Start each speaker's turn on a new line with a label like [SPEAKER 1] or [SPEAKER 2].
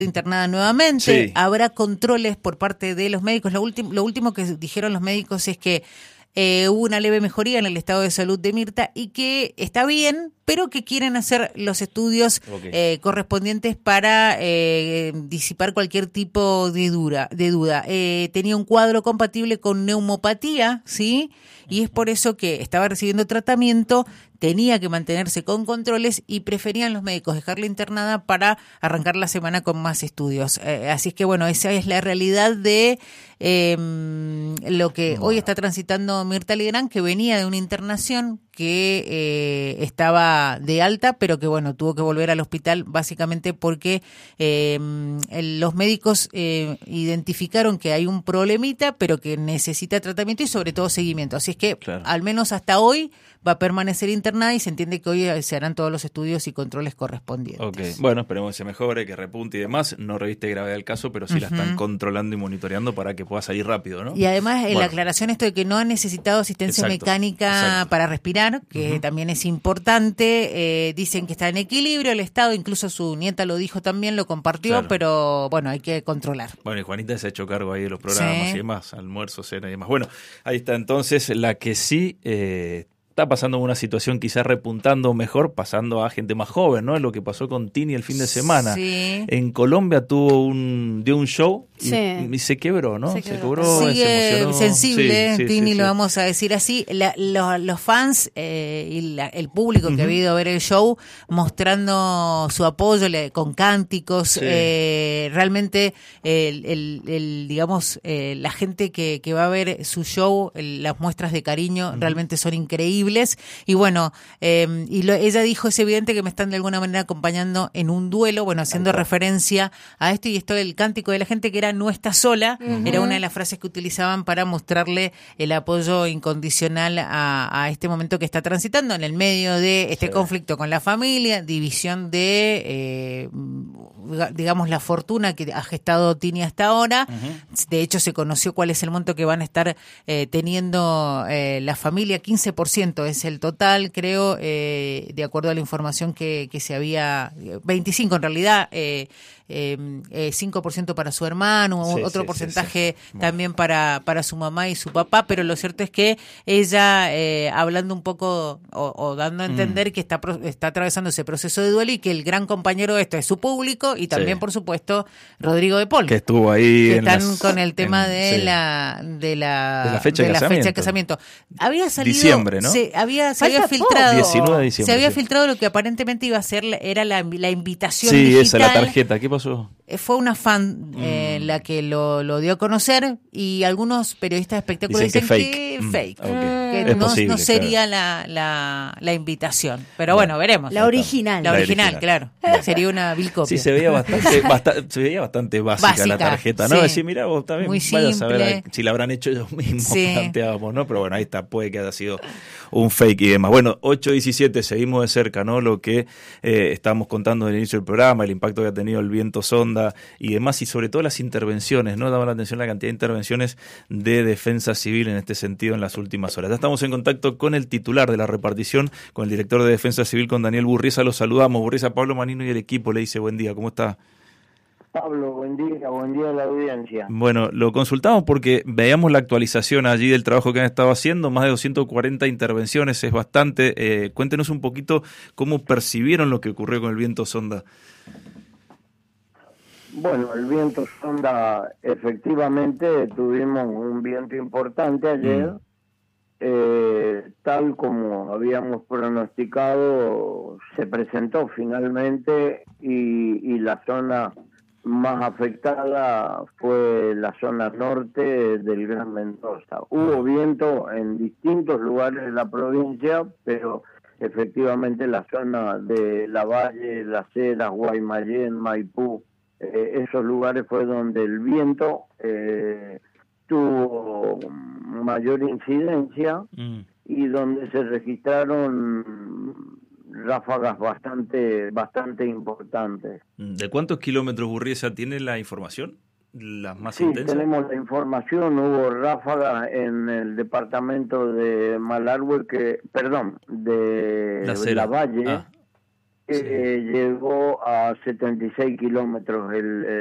[SPEAKER 1] internada nuevamente,
[SPEAKER 2] Sí.
[SPEAKER 1] habrá controles por parte de los médicos. Lo último que dijeron los médicos es que hubo una leve mejoría en el estado de salud de Mirta y que está bien, pero que quieren hacer los estudios correspondientes para disipar cualquier tipo de duda. Tenía un cuadro compatible con neumopatía, ¿sí? Y es por eso que estaba recibiendo tratamiento, tenía que mantenerse con controles y preferían los médicos dejarla internada para arrancar la semana con más estudios. Así es que, bueno, esa es la realidad de lo que hoy está transitando Mirta Legrand, que venía de una internación que estaba de alta, pero que, bueno, tuvo que volver al hospital básicamente porque los médicos identificaron que hay un problemita, pero que necesita tratamiento y sobre todo seguimiento. Así es que, al menos hasta hoy, va a permanecer internada y se entiende que hoy se harán todos los estudios y controles correspondientes.
[SPEAKER 2] Okay. Bueno, esperemos que se mejore, que repunte y demás. No reviste gravedad del caso, pero sí la están controlando y monitoreando para que pueda salir rápido, ¿no?
[SPEAKER 1] Y además, la aclaración esto de que no ha necesitado asistencia mecánica para respirar, que también es importante. Dicen que está en equilibrio el estado, incluso su nieta lo dijo también, lo compartió, pero bueno, hay que controlar.
[SPEAKER 2] Bueno, y Juanita se ha hecho cargo ahí de los programas y demás, almuerzo, cena y demás. Bueno, ahí está entonces la que sí está pasando una situación quizás repuntando mejor, pasando a gente más joven, ¿no? Es lo que pasó con Tini el fin de semana.
[SPEAKER 1] Sí.
[SPEAKER 2] En Colombia dio un show y se quebró, ¿no? Se quebró,
[SPEAKER 1] sigue
[SPEAKER 2] se emocionó.
[SPEAKER 1] sensible, Tini, lo vamos a decir así. Los fans y el público que ha ido a ver el show mostrando su apoyo con cánticos, realmente digamos, la gente que va a ver su show, las muestras de cariño realmente son increíbles. Y bueno, ella dijo, es evidente que me están de alguna manera acompañando en un duelo, bueno, haciendo referencia a esto, y esto el cántico de la gente que era "no está sola", era una de las frases que utilizaban para mostrarle el apoyo incondicional a este momento que está transitando en el medio de este conflicto con la familia, división de digamos, la fortuna que ha gestado Tini hasta ahora. De hecho, se conoció cuál es el monto que van a estar teniendo la familia, 15% es el total, creo, de acuerdo a la información que se había, 25 en realidad, 5% para su hermano, otro porcentaje también para su mamá y su papá, pero lo cierto es que ella, hablando un poco o dando a entender que está atravesando ese proceso de duelo y que el gran compañero de esto es su público y también, por supuesto, Rodrigo de Paul,
[SPEAKER 2] que estuvo ahí,
[SPEAKER 1] que están con el tema de la fecha de casamiento. Había salido
[SPEAKER 2] diciembre, ¿no?
[SPEAKER 1] Se había filtrado
[SPEAKER 2] 19 de diciembre,
[SPEAKER 1] se había filtrado lo que aparentemente iba a ser era la invitación
[SPEAKER 2] digital.
[SPEAKER 1] Esa,
[SPEAKER 2] la tarjeta. ¿Qué pasó?
[SPEAKER 1] Fue una fan la que lo dio a conocer, y algunos periodistas de espectáculos dicen que fake, que no sería la invitación. Pero bueno, veremos.
[SPEAKER 3] La original.
[SPEAKER 1] La original, claro. Sería una vil copia.
[SPEAKER 2] Sí, se veía bastante básica la tarjeta, ¿no? Decir, mira, vos también vayas a saber si la habrán hecho ellos mismos, planteábamos, ¿no? Pero bueno, ahí está, puede que haya sido un fake y demás. Bueno, 8:17, seguimos de cerca, ¿no? Lo que estábamos contando del inicio del programa, el impacto que ha tenido el viento sonda y demás, y sobre todo las intervenciones, ¿no? Daba la atención la cantidad de intervenciones de defensa civil en este sentido en las últimas horas. Ya estamos en contacto con el titular de la repartición, con el director de Defensa Civil, con Daniel Burriza. Los saludamos. Burriza, Pablo Manino y el equipo le dice buen día. ¿Cómo está?
[SPEAKER 4] Pablo, buen día a la audiencia.
[SPEAKER 2] Bueno, lo consultamos porque veíamos la actualización allí del trabajo que han estado haciendo, más de 240 intervenciones, es bastante. Cuéntenos un poquito cómo percibieron lo que ocurrió con el viento sonda.
[SPEAKER 4] Bueno, el viento sonda, efectivamente tuvimos un viento importante ayer, tal como habíamos pronosticado, se presentó finalmente y la zona más afectada fue la zona norte del Gran Mendoza. Hubo viento en distintos lugares de la provincia, pero efectivamente la zona de Lavalle, Las Heras, Guaymallén, Maipú, esos lugares fue donde el viento tuvo mayor incidencia y donde se registraron ráfagas bastante importantes.
[SPEAKER 2] ¿De cuántos kilómetros, Burriza, tiene la información? ¿Las más intensas?
[SPEAKER 4] Sí, tenemos la información. Hubo ráfagas en el departamento de Malargüe, de Lavalle, llegó a 76 kilómetros